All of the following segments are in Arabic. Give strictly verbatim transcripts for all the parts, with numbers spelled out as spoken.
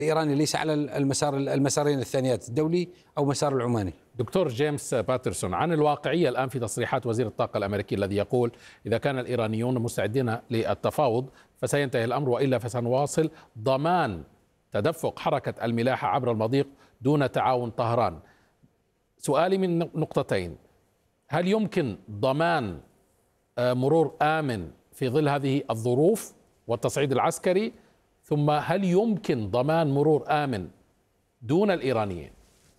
الإيراني ليس على المسار المسارين الثانيات، الدولي أو مسار العماني. دكتور جيمس باترسون، عن الواقعية الآن في تصريحات وزير الطاقة الأمريكي الذي يقول إذا كان الإيرانيون مستعدين للتفاوض فسينتهي الأمر، وإلا فسنواصل ضمان تدفق حركة الملاحة عبر المضيق دون تعاون طهران. سؤالي من نقطتين: هل يمكن ضمان مرور آمن في ظل هذه الظروف والتصعيد العسكري؟ ثم هل يمكن ضمان مرور آمن دون الإيرانيين؟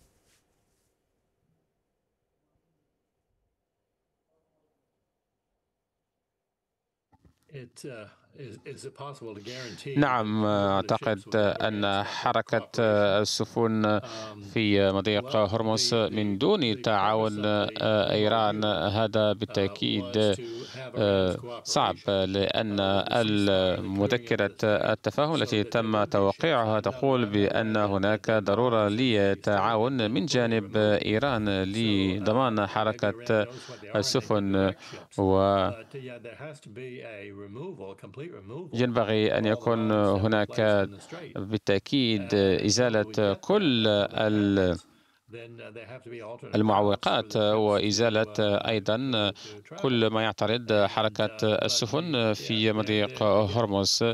نعم، أعتقد أن حركة السفن في مضيق هرمز من دون تعاون إيران هذا بالتأكيد صعب، لأن المذكرة التفاهم التي تم توقيعها تقول بأن هناك ضرورة لتعاون من جانب إيران لضمان حركة السفن، وينبغي أن يكون هناك بالتأكيد إزالة كل المعوقات وإزالة أيضا كل ما يعترض حركة السفن في مضيق هرمز.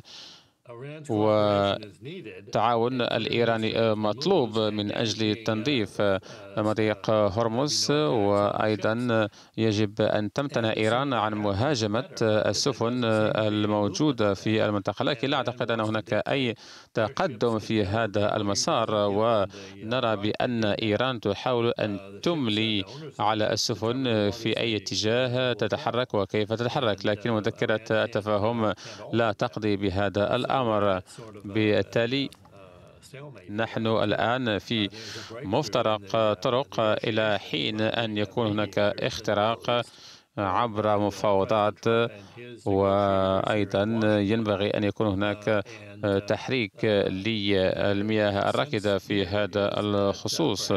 والتعاون الإيراني مطلوب من أجل تنظيف مضيق هرمز، وأيضا يجب أن تمتنع إيران عن مهاجمة السفن الموجودة في المنطقة، لكن لا أعتقد أن هناك أي تقدم في هذا المسار، ونرى بأن إيران تحاول أن تملي على السفن في أي اتجاه تتحرك وكيف تتحرك، لكن مذكرة التفاهم لا تقضي بهذا الأمر. بالتالي نحن الآن في مفترق طرق إلى حين أن يكون هناك اختراق عبر مفاوضات، وأيضا ينبغي أن يكون هناك تحريك للمياه الراكدة في هذا الخصوص.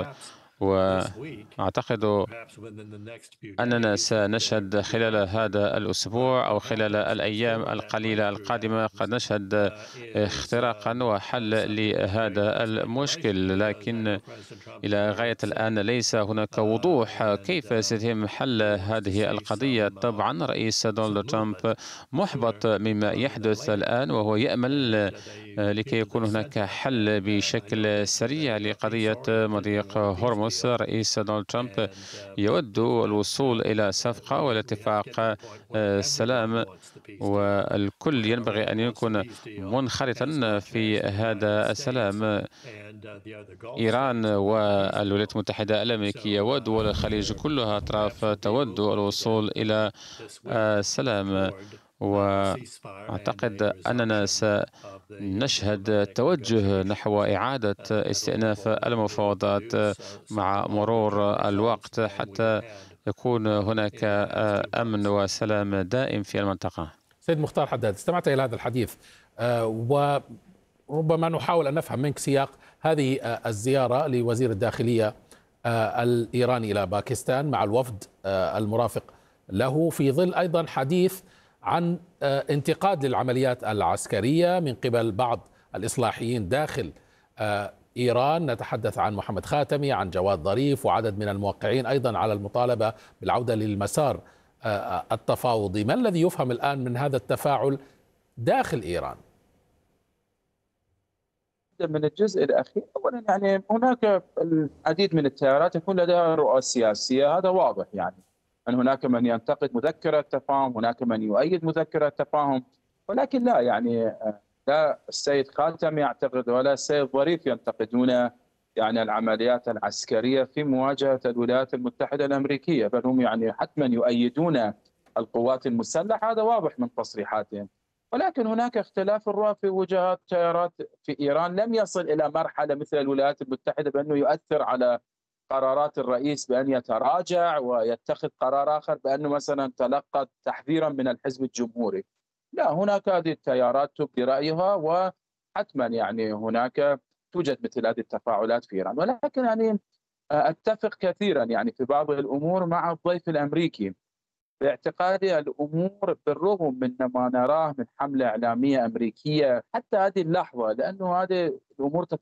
وأعتقد أننا سنشهد خلال هذا الأسبوع أو خلال الأيام القليلة القادمة قد نشهد اختراقا وحل لهذا المشكل، لكن إلى غاية الآن ليس هناك وضوح كيف سيتم حل هذه القضية. طبعا رئيس دونالد ترامب محبط مما يحدث الآن، وهو يأمل لكي يكون هناك حل بشكل سريع لقضية مضيق هرمز. رئيس دونالد ترامب يود الوصول إلى صفقة والاتفاق سلام، والكل ينبغي أن يكون منخرطا في هذا السلام. إيران والولايات المتحدة الأمريكية ودول الخليج كلها أطراف تود الوصول إلى السلام، وأعتقد أننا سنشهد توجه نحو إعادة استئناف المفاوضات مع مرور الوقت حتى يكون هناك أمن وسلام دائم في المنطقة. سيد مختار حداد، استمعت إلى هذا الحديث وربما نحاول أن نفهم منك سياق هذه الزيارة لوزير الداخلية الإيراني إلى باكستان مع الوفد المرافق له، في ظل أيضا حديث عن انتقاد للعمليات العسكرية من قبل بعض الإصلاحيين داخل إيران. نتحدث عن محمد خاتمي، عن جواد ظريف، وعدد من الموقعين أيضا على المطالبة بالعودة للمسار التفاوضي. ما الذي يفهم الآن من هذا التفاعل داخل إيران؟ من الجزء الأخير، أولا يعني هناك العديد من التيارات يكون لديها رؤى سياسية، هذا واضح، يعني أن هناك من ينتقد مذكرة التفاهم، هناك من يؤيد مذكرة التفاهم، ولكن لا يعني لا السيد خاتمي يعتقد ولا السيد ظريف ينتقدون يعني العمليات العسكرية في مواجهة الولايات المتحدة الأمريكية، بل هم يعني حتما يؤيدون القوات المسلحة، هذا واضح من تصريحاتهم. ولكن هناك اختلاف الرؤى في وجهات تيارات في إيران لم يصل إلى مرحلة مثل الولايات المتحدة بأنه يؤثر على قرارات الرئيس بأن يتراجع ويتخذ قرار آخر، بأنه مثلا تلقى تحذيرا من الحزب الجمهوري. لا، هناك هذه التيارات تبدي رأيها، وحتما يعني هناك توجد مثل هذه التفاعلات في إيران. ولكن يعني أتفق كثيرا يعني في بعض الأمور مع الضيف الأمريكي. باعتقادي الأمور بالرغم من ما نراه من حملة إعلامية أمريكية حتى هذه اللحظة، لأنه هذه الأمور